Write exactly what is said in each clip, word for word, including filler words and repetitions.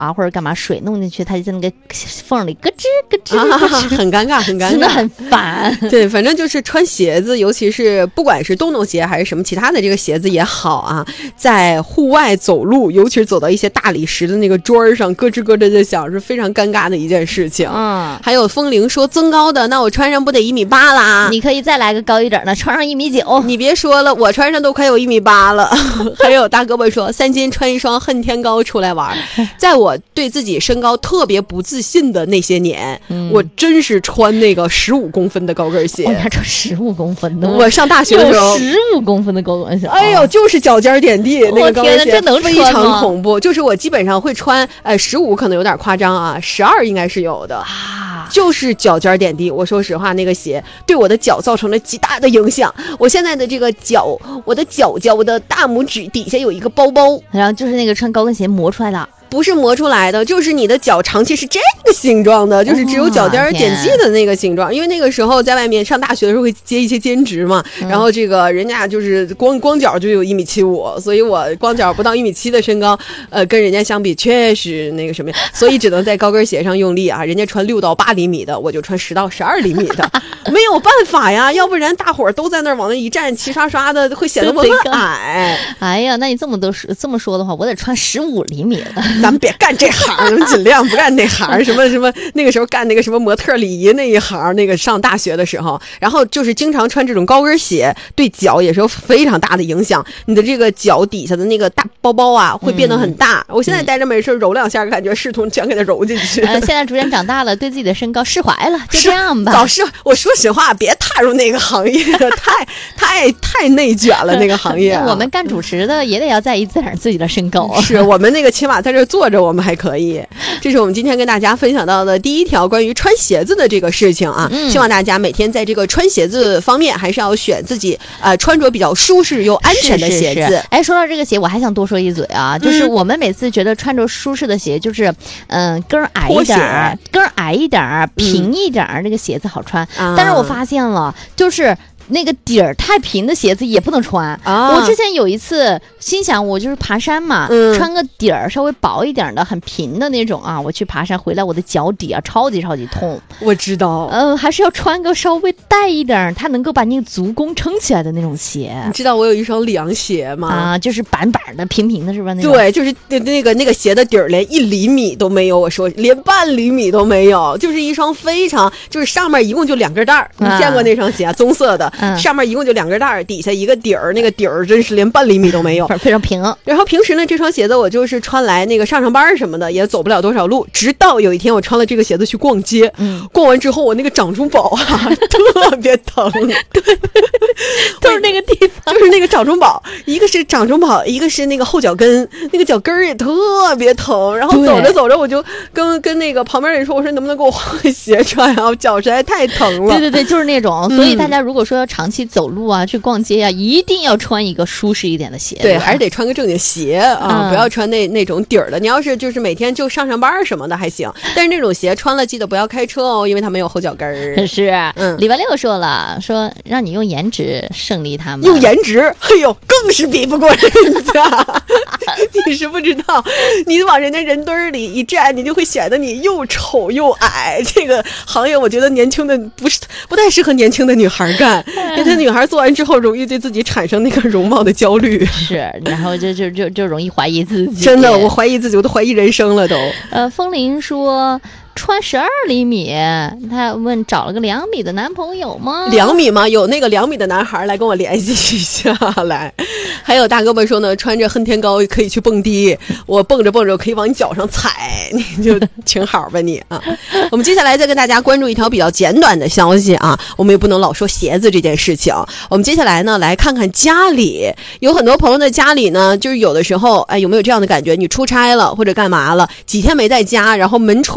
啊或者干嘛，水弄进去，它就在那个缝里咯吱咯吱咯吱、 啊，很尴尬很尴尬， 真的很烦。 对，反正就是穿鞋子，尤其是不管是洞洞鞋还是什么其他的这个鞋子也好啊，在户外走路，尤其是走到一些大理石的那个砖上，咯吱咯吱的响，是非常尴尬的一件事情。 嗯， 还有风铃说增高的，那我穿上不得一米八啦？ 你可以再来个高一点的，穿上一米九。 你别说了，我穿上都快有一米八了。还有大哥们说，三金穿一双恨天高出来玩。在我对自己身高特别不自信的那些年，嗯、我真是穿那个十五公分的高跟鞋。 我还穿十五公分的， 我上大学的时候十五公分的高跟鞋， 哎呦，就是脚尖点地那个高跟鞋，非常恐怖。就是我基本上会穿，呃，十五可能有点夸张啊，十二应该是有的啊，就是脚尖点地。我说实话，那个鞋对我的脚造成了极大的影响。我现在的这个脚，我的脚脚的大拇指底下有一个包包， 然后就是那个穿高跟鞋磨出来的。 不是磨出来的，就是你的脚长期是这个形状的，就是只有脚尖点地的那个形状。因为那个时候在外面上大学的时候会接一些兼职嘛，嗯、然后这个人家就是光光脚就有一米七五，所以我光脚不到一米七的身高，呃，跟人家相比确实那个什么，所以只能在高跟鞋上用力啊。人家穿六到八厘米的，我就穿十到十二厘米的，没有办法呀，要不然大伙儿都在那儿往那一站，齐刷刷的，会显得我很矮。 哎呀，那你这么都这么说的话，我得穿十五厘米的。 咱们别干这行，咱们尽量不干那行。什么什么，那个时候干那个什么模特礼仪那一行，那个上大学的时候，然后就是经常穿这种高跟鞋，对脚也是有非常大的影响。你的这个脚底下的那个大包包啊，会变得很大。嗯、我现在待着没事揉两下，感觉试图全给它揉进去。 呃，现在逐渐长大了，对自己的身高释怀了，就这样吧。 早是我说实话，别踏入那个行业，太太太内卷了那个行业、啊。 我们干主持的也得要在意自点自己的身高。 是我们那个起码在这坐着，我们还可以。这是我们今天跟大家分享到的第一条关于穿鞋子的这个事情啊，嗯、希望大家每天在这个穿鞋子方面还是要选自己呃穿着比较舒适又安全的鞋子。 是是是，哎，说到这个鞋，我还想多说一嘴啊，就是我们每次觉得穿着舒适的鞋，就是嗯、呃、跟矮一点，跟矮一点，平一点，嗯、这个鞋子好穿。嗯、但是我发现了，就是那个底儿太平的鞋子也不能穿啊！我之前有一次心想，我就是爬山嘛，嗯、穿个底儿稍微薄一点的、很平的那种啊，我去爬山回来，我的脚底啊超级超级痛。 我知道， 呃，还是要穿个稍微带一点，它能够把你足弓撑起来的那种鞋。 你知道我有一双凉鞋吗？ 啊，就是板板的、平平的，是吧？那种对，就是那那个那个鞋的底儿连一厘米都没有，我说连半厘米都没有，就是一双非常，就是上面一共就两根带儿。啊、你见过那双鞋啊？棕色的。嗯、上面一共就两根带儿，底下一个底儿，那个底儿真是连半厘米都没有， 非常平。 然后平时呢，这双鞋子我就是穿来那个上上班什么的，也走不了多少路。直到有一天我穿了这个鞋子去逛街，嗯，逛完之后我那个掌中宝啊特别疼，对， 就是那个地方， 就是那个掌中宝，一个是掌中宝，一个是那个后脚跟，那个脚跟儿也特别疼。然后走着走着，我就跟跟那个旁边人说，我说能不能给我换个鞋穿啊？我脚实在太疼了。 对对对，就是那种。所以大家如果说要长期走路啊，去逛街啊，一定要穿一个舒适一点的鞋。 对，还是得穿个正经鞋啊，嗯、不要穿那那种底儿的。你要是就是每天就上上班什么的还行，但是那种鞋穿了记得不要开车哦，因为它没有后脚跟儿。 是，嗯，礼拜六说了，说让你用颜值胜利他们。 用颜值，哎呦，更是比不过人家。你是不知道，你往人家人堆里一站，你就会显得你又丑又矮。这个行业我觉得年轻的不是不太适合年轻的女孩干，因为她女孩做完之后容易对自己产生那个容貌的焦虑。 是，然后就就就就容易怀疑自己。 真的，我怀疑自己，我都怀疑人生了都。 呃，风铃说穿十二厘米，他问找了个两米的男朋友吗？ 两米吗？有那个两米的男孩来跟我联系一下来。还有大哥们说呢，穿着恨天高可以去蹦迪，我蹦着蹦着可以往你脚上踩，你就请好吧你啊。我们接下来再跟大家关注一条比较简短的消息啊，我们也不能老说鞋子这件事情。我们接下来呢来看看家里，有很多朋友的家里呢，就是有的时候哎有没有这样的感觉，你出差了或者干嘛了，几天没在家，然后门窗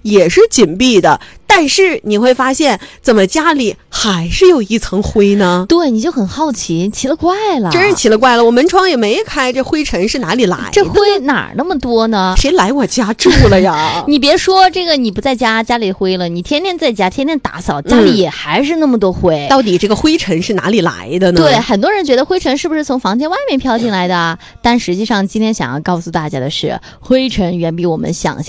也是紧闭的，但是你会发现怎么家里还是有一层灰呢？ 对，你就很好奇，奇了怪了， 真是奇了怪了，我门窗也没开，这灰尘是哪里来的？ 这灰哪儿那么多呢？ 谁来我家住了呀？ 你别说这个你不在家，家里灰了，你天天在家天天打扫，家里也还是那么多灰、 嗯、到底这个灰尘是哪里来的呢？ 对，很多人觉得灰尘是不是从房间外面飘进来的，但实际上今天想要告诉大家的是，灰尘远比我们想象